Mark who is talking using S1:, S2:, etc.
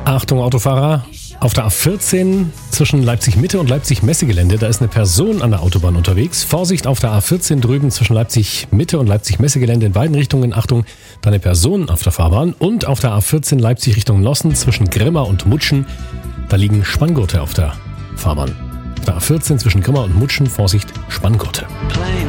S1: Achtung Autofahrer, auf der A14 zwischen Leipzig-Mitte und Leipzig-Messegelände, da ist eine Person an der Autobahn unterwegs. Vorsicht auf der A14 drüben zwischen Leipzig-Mitte und Leipzig-Messegelände in beiden Richtungen. Achtung, da eine Person auf der Fahrbahn. Und auf der A14 Leipzig Richtung Nossen zwischen Grimma und Mutschen, da liegen Spanngurte auf der Fahrbahn. Auf der A14 zwischen Grimma und Mutschen, Vorsicht, Spanngurte.